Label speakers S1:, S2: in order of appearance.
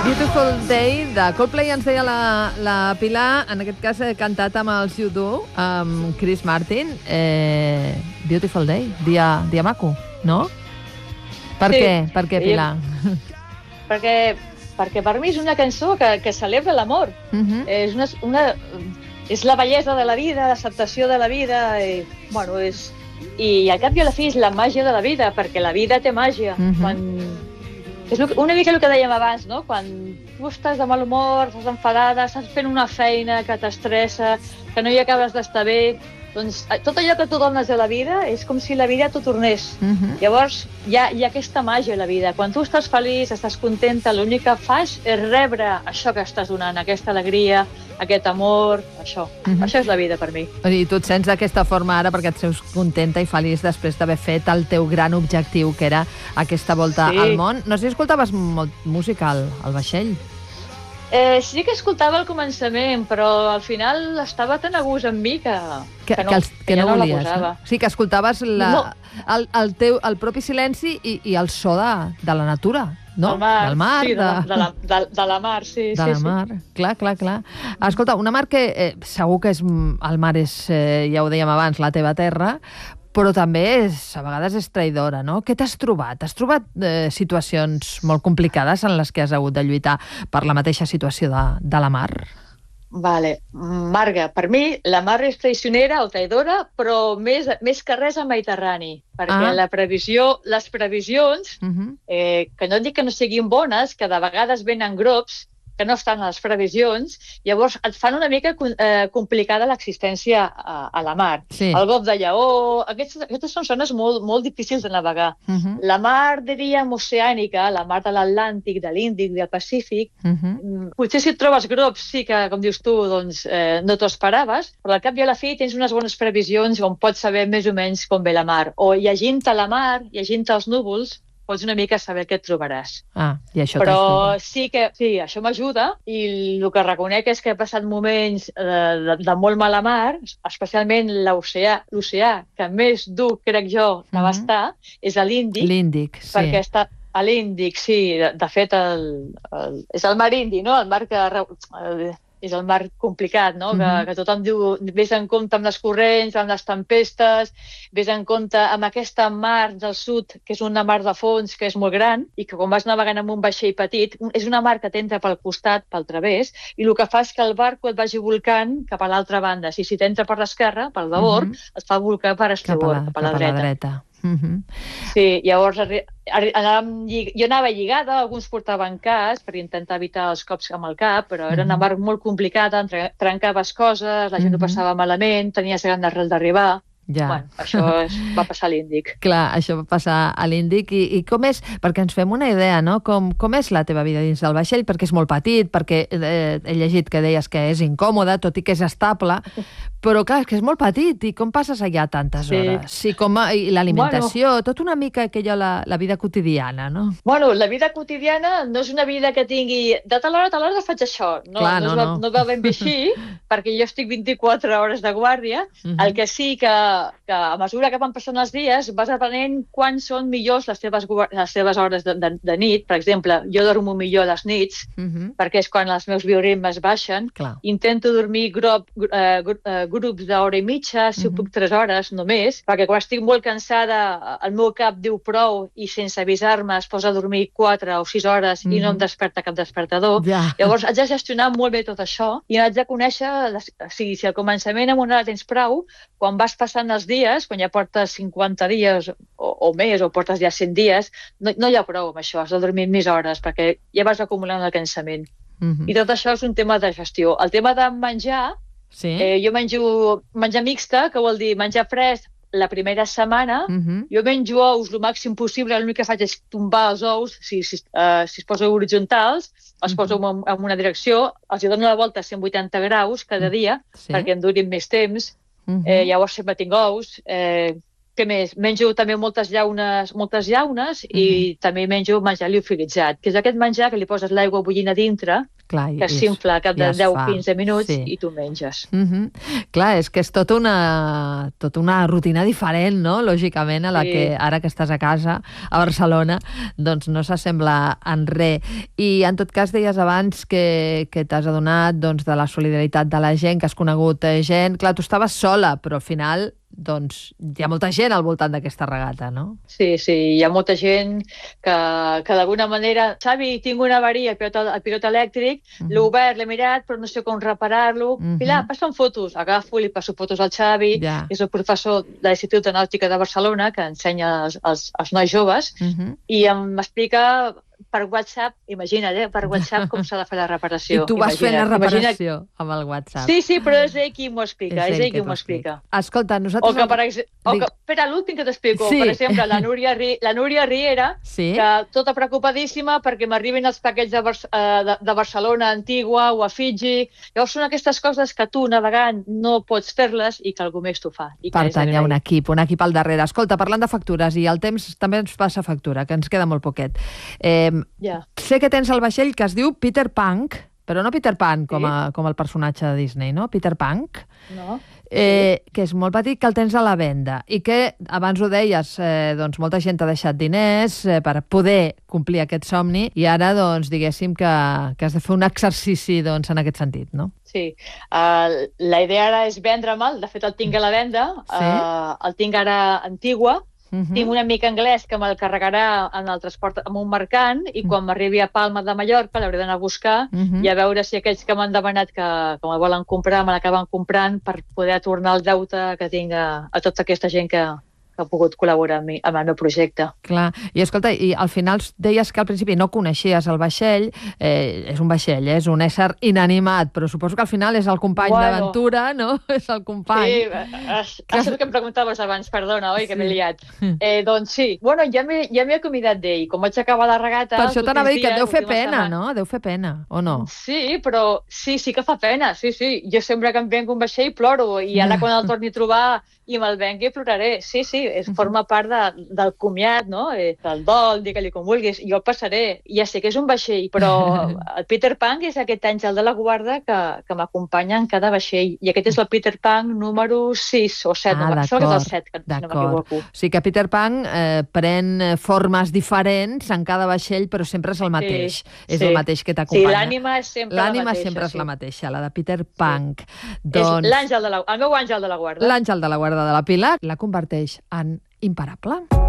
S1: Beautiful Day de Coldplay ens deia la Pilar, en aquest cas cantat amb els U2, amb Chris Martin. Beautiful Day, dia maco, no? Per què? Per què, Pilar?
S2: Perquè per mi és una cançó que celebra l'amor. És la bellesa de la vida, l'acceptació de la vida, i al cap i a la fi és la màgia de la vida, perquè la vida té màgia. És una mica el que dèiem abans, no? Quan tu estàs de mal humor, estàs enfadada, estàs fent una feina que t'estressa, que no hi acabes d'estar bé, doncs tot allò que tu dones a la vida és com si la vida t'ho tornés. Llavors hi ha aquesta màgia a la vida. Quan tu estàs feliç, estàs contenta, l'únic que fas és rebre això que estàs donant, aquesta alegria, aquest amor, això. Això és la vida per mi.
S1: I tu et sents d'aquesta forma ara perquè et sents contenta i feliç després d'haver fet el teu gran objectiu, que era aquesta volta al món. No sé si escoltaves molt música al vaixell.
S2: Sí que escoltava al començament, però al final estava tan a gust amb mi que no volies, la posava.
S1: Sí, que escoltaves el propi silenci i el so de la natura. No?
S2: Del mar. Sí, de la mar, sí.
S1: De la mar, clar. Escolta, una mar que segur que el mar és, ja ho dèiem abans, la teva terra, però també a vegades és traïdora, no? Què t'has trobat? Has trobat situacions molt complicades en les que has hagut de lluitar per la mateixa situació de la mar?
S2: Vale. Marga, per mi la mar és traicionera o traïdora, però més que res al Mediterrani, perquè les previsions, que no dic que no siguin bones, que de vegades venen grops, que no estan a les previsions, llavors et fan una mica complicada l'existència a la mar.
S1: Sí.
S2: El Golf de Lleó, aquestes són zones molt difícils de navegar. La mar, diríem, oceànica, la mar de l'Atlàntic, de l'Índic, del Pacífic, potser si et trobes grops, sí que, com dius tu, doncs, no t'ho esperaves, però al cap i a la fi tens unes bones previsions on pots saber més o menys com ve la mar. O llegint-te la mar, llegint-te els núvols, pots una mica saber què et trobaràs.
S1: I això
S2: però sí, això m'ajuda, i el que reconec és que he passat moments de molt mala mar, especialment l'oceà que més dur, crec jo, que va estar, és a l'Índic.
S1: L'Índic, sí.
S2: Perquè està a l'Índic, sí, de fet, és el mar Indi, no? El mar que... és el mar complicat, no? Que tothom diu, vés en compte amb les corrents, amb les tempestes, vés en compte amb aquesta mar del sud, que és una mar de fons, que és molt gran, i que quan vas navegant amb un vaixell petit, és una mar que t'entra pel costat, pel través, i el que fa és que el barco et vagi volcant cap a l'altra banda. Si t'entra per l'esquerra, pel babord, et fa volcar per estribord, cap a la dreta. Sí, llavors jo anava lligada, alguns portaven casc per intentar evitar els cops amb el cap, però era una mar molt complicada, trencaves coses, la gent ho passava malament, tenies ganes d'arribar. Bueno, això va passar a l'Índic.
S1: Clar, això va passar a l'Índic. I com és? Perquè ens fem una idea, no? Com és la teva vida dins del vaixell? Perquè és molt petit, perquè he llegit que deies que és incòmode, tot i que és estable, però clar, és que és molt petit. I com passes allà tantes hores? I l'alimentació, tot una mica aquella la vida quotidiana, no?
S2: Bueno, la vida quotidiana no és una vida que tingui de tal hora faig això. No va ben bé així, perquè jo estic 24 hores de guàrdia. El que sí que a mesura que van passant els dies vas aprenent quan són millors les teves hores de nit. Per exemple, jo dormo millor a les nits, perquè és quan els meus bioritmes baixen. Intento dormir grups d'hora i mitja, si ho puc 3 hores només, perquè quan estic molt cansada el meu cap diu prou i sense avisar-me es posa a dormir 4 o 6 hores i no em desperta cap despertador. Llavors haig de gestionar molt bé tot això i haig de conèixer, si al començament amb una hora tens prou, quan vas passant els dies, quan ja portes 50 dies o més, o portes ja 100 dies, no hi ha prou amb això, has de dormir més hores, perquè ja vas acumulant el cansament. I tot això és un tema de gestió. El tema de menjar, jo menjo menjar mixta, que vol dir menjar fresc la primera setmana. Jo menjo ous el màxim possible, l'únic que faig és tombar els ous, si es posen horitzontals, els poso en una direcció, els dono la volta a 180 graus cada dia, perquè em durin més temps. Llavors sempre tinc ous. Què més? Menjo també moltes llaunes i també menjo menjar liofilitzat, que és aquest menjar que li poses l'aigua bullint a dintre que s'infla cap de 10-15 minuts i tu menges.
S1: Clar, és que és tota una rutina diferent, no?, lògicament, a la que ara que estàs a casa, a Barcelona, doncs no s'assembla en res. I en tot cas deies abans que t'has adonat de la solidaritat de la gent, que has conegut gent. Clar, tu estaves sola, però al final doncs hi ha molta gent al voltant d'aquesta regata, no?
S2: Sí, hi ha molta gent que d'alguna manera... Xavi, tinc una avaria al pilot elèctric, l'he obert, l'he mirat, però no sé com reparar-lo. Pilar, passa'm fotos. Agafo, li passo fotos al Xavi, que és el professor de l'Institut de Nàutica de Barcelona, que ensenya als nois joves, i m'explica per WhatsApp, imagina't, per WhatsApp com s'ha de fer la reparació.
S1: I tu vas fent la reparació amb el WhatsApp.
S2: Sí, però és ell qui m'ho explica,
S1: Escolta, nosaltres...
S2: Espera, l'últim que t'explico. Per exemple, la Núria Riera, que tota preocupadíssima perquè m'arribin els paquets de Barcelona, Antigua o a Fiji. Llavors són aquestes coses que tu, navegant, no pots fer-les i que algú més t'ho fa.
S1: Per tant, hi ha un equip al darrere. Escolta, parlant de factures, i el temps també ens passa factura, que ens queda molt poquet. Sé que tens el vaixell que es diu Peter Pan, però no Peter Pan com el personatge de Disney, no? Peter Pan, que és molt petit, que el tens a la venda i que, abans ho deies, doncs molta gent t'ha deixat diners per poder complir aquest somni i ara, doncs, diguéssim que has de fer un exercici en aquest sentit, no?
S2: Sí. La idea ara és vendre'l, de fet el tinc a la venda, el tinc ara a Antigua. Tinc un amic anglès que me'l carregarà en el transport amb un mercant i quan m'arribi a Palma de Mallorca l'hauré d'anar a buscar i a veure si aquells que m'han demanat que me'l volen comprar me l'acaben comprant per poder tornar el deute que tinc a tota aquesta gent que ha pogut col·laborar amb el meu projecte.
S1: Clar. I escolta, i al final deies que al principi no coneixies el vaixell, és un vaixell, és un ésser inanimat, però suposo que al final és el company d'aventura, no? És el company.
S2: Sí, això que em preguntaves abans, perdona, oi, que m'he liat. Doncs sí, bueno, ja m'he acomiadat d'ell, com vaig acabar la regata...
S1: Per això t'anava a dir que et deu fer pena, no? Deu fer pena, o no?
S2: Sí, però sí que fa pena, sí. Jo sempre que em venc un vaixell ploro i ara quan el torni a trobar i me'l vengui ploraré. Sí, forma part del comiat, no? Del dol, digue-li com vulguis. Jo el passaré. Ja sé que és un vaixell, però el Peter Pan és aquest àngel de la guarda que m'acompanya en cada vaixell. I aquest és el Peter Pan número 6 o 7. Sembla que és el 7, si no m'equivoco.
S1: O sigui que Peter Pan pren formes diferents en cada vaixell, però sempre és el mateix. És el mateix que t'acompanya.
S2: Sí, l'ànima és sempre la mateixa.
S1: L'ànima sempre és la mateixa, la de Peter Pan.
S2: És el meu àngel de la guarda.
S1: L'àngel de la guarda de la Pilar la converteix en imparable.